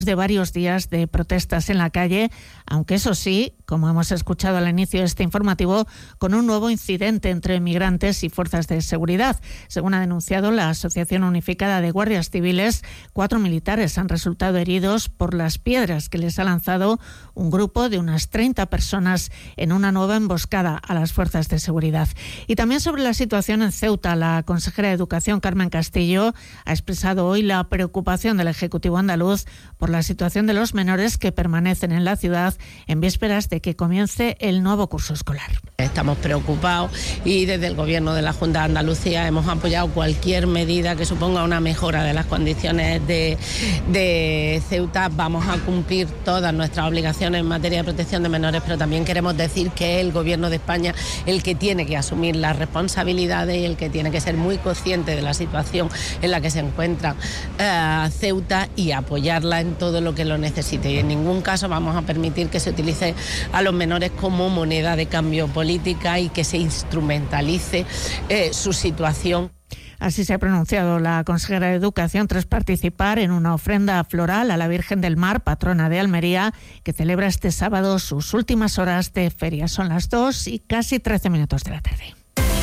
de varios días de protestas en la calle, aunque eso sí, como hemos escuchado al inicio de este informativo, con un nuevo incidente entre migrantes y fuerzas de seguridad. Según ha denunciado la Asociación Unificada de Guardias Civiles, 4 militares han resultado heridos por las piedras que les ha lanzado un grupo de unas 30 personas en una nueva emboscada a las fuerzas de seguridad. Y también sobre la situación en Ceuta, la consejera de Educación, Carmen Castillo, ha expresado hoy la preocupación del Ejecutivo andaluz por la situación de los menores que permanecen en la ciudad en vísperas de que comience el nuevo curso escolar. Estamos preocupados y desde el Gobierno de la Junta de Andalucía hemos apoyado cualquier medida que suponga una mejora de las condiciones de Ceuta. Vamos a cumplir todas nuestras obligaciones en materia de protección de menores, pero también queremos decir que es el Gobierno de España el que tiene que asumir las responsabilidades y el que tiene que ser muy consciente de la situación en la que se encuentra Ceuta y apoyarla en todo lo que lo necesite. Y en ningún caso vamos a permitir que se utilice a los menores como moneda de cambio política y que se instrumentalice su situación. Así se ha pronunciado la consejera de Educación tras participar en una ofrenda floral a la Virgen del Mar, patrona de Almería, que celebra este sábado sus últimas horas de feria. Son las 2 y casi 13 minutos de la tarde.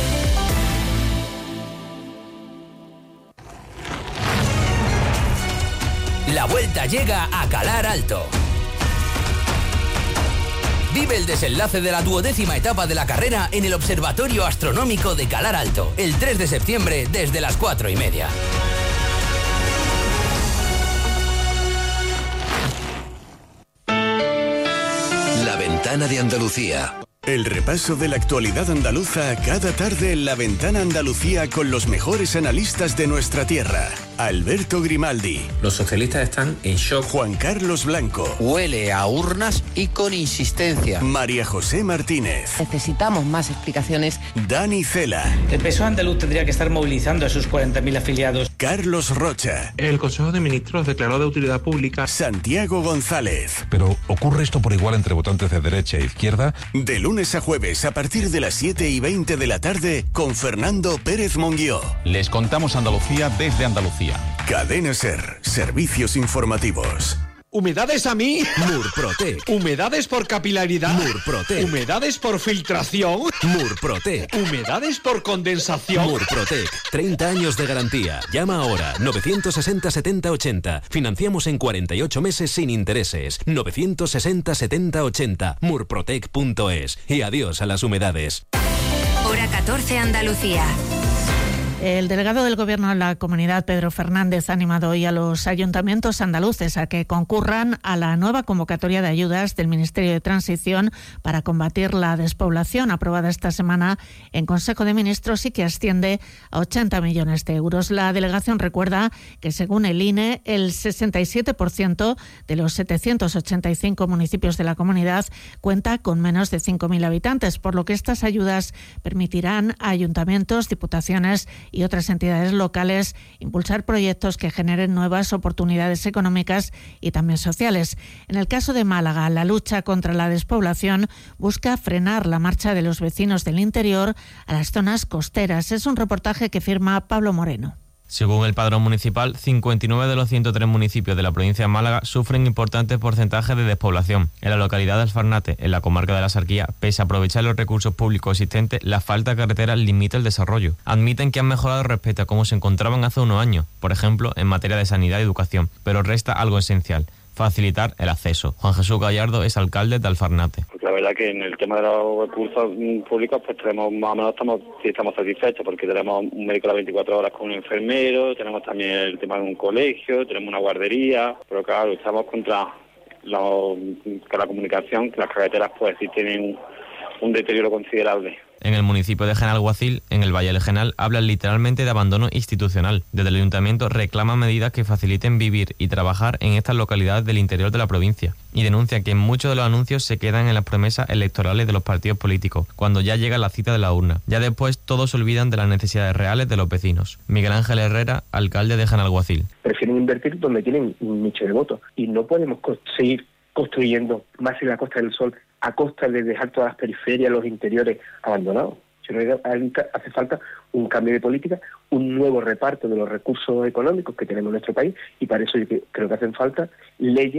La vuelta llega a Calar Alto. Vive el desenlace de la 12ª etapa de la carrera en el Observatorio Astronómico de Calar Alto, el 3 de septiembre desde las 4:30. La Ventana de Andalucía. El repaso de la actualidad andaluza cada tarde en La Ventana Andalucía con los mejores analistas de nuestra tierra. Alberto Grimaldi. Los socialistas están en shock. Juan Carlos Blanco. Huele a urnas y con insistencia. María José Martínez. Necesitamos más explicaciones. Dani Cela. El PSOE andaluz tendría que estar movilizando a sus 40.000 afiliados. Carlos Rocha. El Consejo de Ministros declaró de utilidad pública. Santiago González. Pero ¿ocurre esto por igual entre votantes de derecha e izquierda? De lunes a jueves a partir de las 7:20 de la tarde con Fernando Pérez Monguió. Les contamos Andalucía desde Andalucía. Cadena SER, servicios informativos. ¿Humedades a mí? Murprotec. ¿Humedades por capilaridad? Murprotec. ¿Humedades por filtración? Murprotec. ¿Humedades por condensación? Murprotec. 30 años de garantía. Llama ahora. 960 70 80. Financiamos en 48 meses sin intereses. 960 70 80. Murprotec.es. Y adiós a las humedades. Hora 14 Andalucía. El delegado del Gobierno en la Comunidad, Pedro Fernández, ha animado hoy a los ayuntamientos andaluces a que concurran a la nueva convocatoria de ayudas del Ministerio de Transición para combatir la despoblación, aprobada esta semana en Consejo de Ministros y que asciende a 80 millones de euros. La delegación recuerda que, según el INE, el 67% de los 785 municipios de la comunidad cuenta con menos de 5.000 habitantes, por lo que estas ayudas permitirán a ayuntamientos, diputaciones y otras entidades locales impulsar proyectos que generen nuevas oportunidades económicas y también sociales. En el caso de Málaga, la lucha contra la despoblación busca frenar la marcha de los vecinos del interior a las zonas costeras. Es un reportaje que firma Pablo Moreno. Según el padrón municipal, 59 de los 103 municipios de la provincia de Málaga sufren importantes porcentajes de despoblación. En la localidad de Alfarnate, en la comarca de la Sarquía, pese a aprovechar los recursos públicos existentes, la falta de carreteras limita el desarrollo. Admiten que han mejorado respecto a cómo se encontraban hace unos años, por ejemplo, en materia de sanidad y educación, pero resta algo esencial: facilitar el acceso. Juan Jesús Gallardo es alcalde de Alfarnate. La verdad que en el tema de los recursos públicos pues tenemos más o menos estamos satisfechos porque tenemos un médico a las 24 horas con un enfermero, tenemos también el tema de un colegio, tenemos una guardería, pero claro, estamos contra la comunicación, que las carreteras pues sí tienen un deterioro considerable. En el municipio de Genalguacil, en el Valle del Genal, hablan literalmente de abandono institucional. Desde el ayuntamiento reclaman medidas que faciliten vivir y trabajar en estas localidades del interior de la provincia y denuncian que muchos de los anuncios se quedan en las promesas electorales de los partidos políticos, cuando ya llega la cita de la urna. Ya después todos se olvidan de las necesidades reales de los vecinos. Miguel Ángel Herrera, alcalde de Genalguacil. Prefieren invertir donde tienen un nicho de votos y no podemos seguir construyendo más en la Costa del Sol a costa de dejar todas las periferias, los interiores abandonados. sino que hace falta un cambio de política, un nuevo reparto de los recursos económicos que tenemos en nuestro país, y para eso yo creo que hacen falta leyes